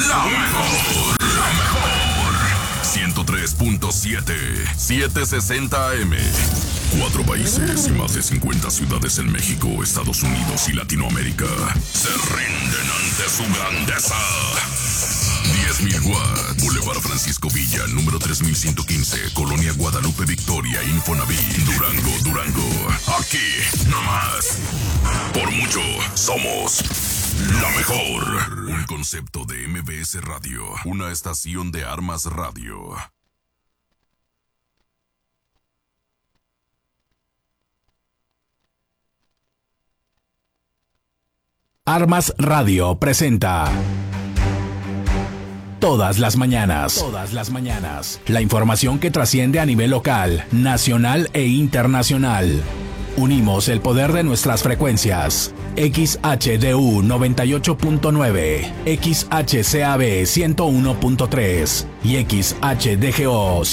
La mejor. 103.7, 760 AM. 4 países y más de 50 ciudades en México, Estados Unidos y Latinoamérica se rinden ante su grandeza. 10.000 watts, Boulevard Francisco Villa, número 3115, Colonia Guadalupe Victoria, Infonavit, Durango. Aquí, nomás. Por mucho, somos la mejor. Un concepto de MBS Radio, una estación de Armas Radio. Armas Radio presenta Todas las mañanas. La información que trasciende a nivel local, nacional e internacional. Unimos el poder de nuestras frecuencias. XHDU 98.9, XHCAB 101.3 y XHDGO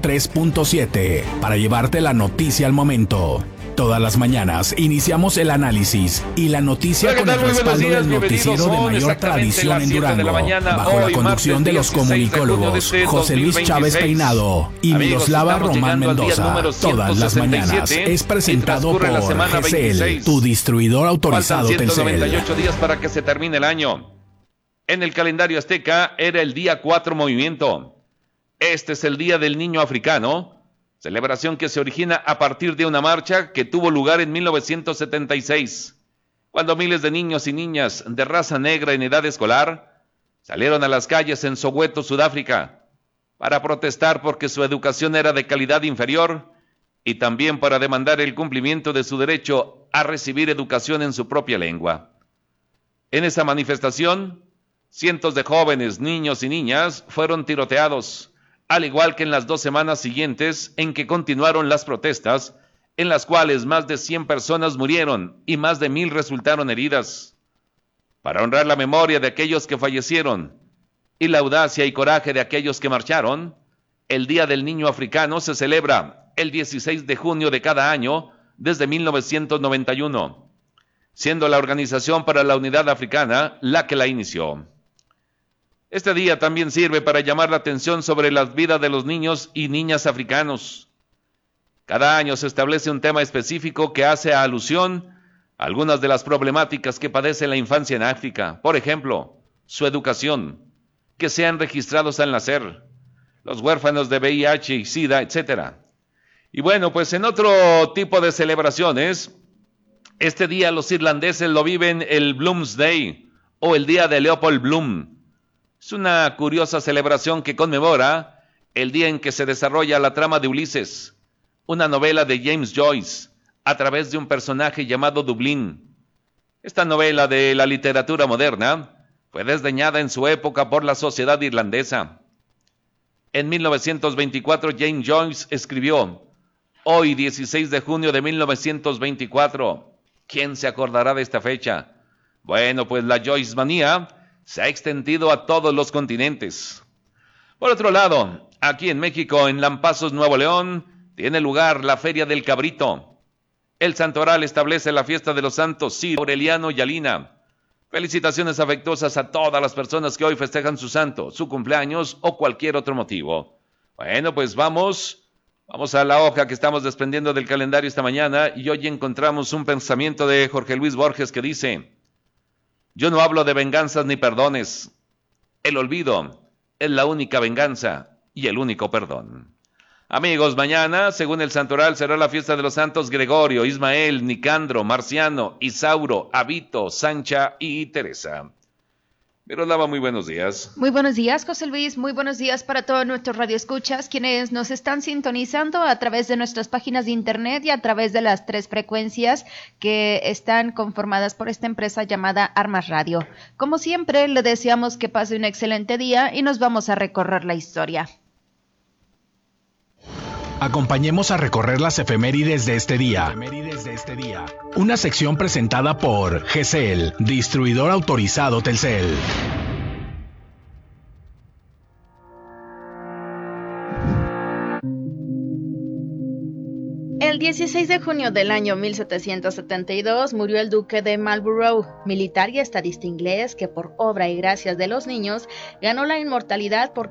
103.7 para llevarte la noticia al momento. Todas las mañanas iniciamos el análisis y la noticia con el respaldo del noticiero de mayor tradición en Durango, bajo la conducción de los comunicólogos José Luis Chávez Peinado y Miroslava Román Mendoza. Todas las mañanas es presentado por GCL, tu distribuidor autorizado Telcel. 198 días para que se termine el año. En el calendario azteca era el día 4 movimiento. Este es el Día del Niño Africano, celebración que se origina a partir de una marcha que tuvo lugar en 1976, cuando miles de niños y niñas de raza negra en edad escolar salieron a las calles en Soweto, Sudáfrica, para protestar porque su educación era de calidad inferior y también para demandar el cumplimiento de su derecho a recibir educación en su propia lengua. En esa manifestación, cientos de jóvenes, niños y niñas fueron tiroteados, al igual que en las 2 semanas siguientes en que continuaron las protestas, en las cuales más de 100 personas murieron y más de 1,000 resultaron heridas. Para honrar la memoria de aquellos que fallecieron y la audacia y coraje de aquellos que marcharon, el Día del Niño Africano se celebra el 16 de junio de cada año desde 1991, siendo la Organización para la Unidad Africana la que la inició. Este día también sirve para llamar la atención sobre las vidas de los niños y niñas africanos. Cada año se establece un tema específico que hace alusión a algunas de las problemáticas que padece la infancia en África. Por ejemplo, su educación, que sean registrados al nacer, los huérfanos de VIH y SIDA, etc. Y bueno, pues en otro tipo de celebraciones, este día los irlandeses lo viven el Bloomsday o el Día de Leopold Bloom. Es una curiosa celebración que conmemora el día en que se desarrolla la trama de Ulises, una novela de James Joyce, a través de un personaje llamado Dublín. Esta novela de la literatura moderna fue desdeñada en su época por la sociedad irlandesa. En 1924 James Joyce escribió: hoy 16 de junio de 1924. ¿Quién se acordará de esta fecha? Bueno, pues la Joyce manía se ha extendido a todos los continentes. Por otro lado, aquí en México, en Lampazos, Nuevo León, tiene lugar la Feria del Cabrito. El santoral establece la fiesta de los santos Ciro, Aureliano y Alina. Felicitaciones afectuosas a todas las personas que hoy festejan su santo, su cumpleaños o cualquier otro motivo. Bueno, pues vamos a la hoja que estamos desprendiendo del calendario esta mañana y hoy encontramos un pensamiento de Jorge Luis Borges que dice: yo no hablo de venganzas ni perdones. El olvido es la única venganza y el único perdón. Amigos, mañana, según el santoral, será la fiesta de los santos Gregorio, Ismael, Nicandro, Marciano, Isauro, Abito, Sancha y Teresa. Miroslava, muy buenos días. Muy buenos días, José Luis. Muy buenos días para todos nuestros radioescuchas, quienes nos están sintonizando a través de nuestras páginas de internet y a través de las 3 frecuencias que están conformadas por esta empresa llamada Armas Radio. Como siempre, le deseamos que pase un excelente día y nos vamos a recorrer la historia. Acompañemos a recorrer las efemérides de este día. Una sección presentada por GCL, distribuidor autorizado Telcel. El 16 de junio del año 1772 murió el duque de Marlborough, militar y estadista inglés que por obra y gracias de los niños ganó la inmortalidad por